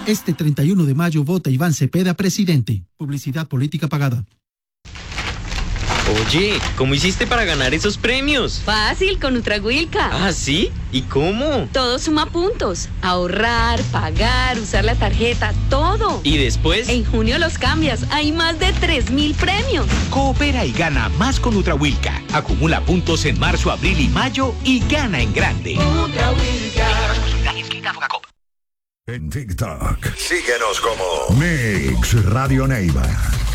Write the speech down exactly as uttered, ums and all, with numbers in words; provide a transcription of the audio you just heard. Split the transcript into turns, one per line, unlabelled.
Este treinta y uno de mayo vota Iván Cepeda presidente. Publicidad política pagada.
Oye, ¿cómo hiciste para ganar esos premios?
Fácil, con Nutragüilca.
¿Ah, sí? ¿Y cómo?
Todo suma puntos. Ahorrar, pagar, usar la tarjeta, todo.
¿Y después?
En junio los cambias. Hay más de tres mil premios.
Coopera y gana más con Nutragüilca. Acumula puntos en marzo, abril y mayo y gana en grande.
Nutragüilca.
En TikTok, síguenos como Mix Radio Neiva.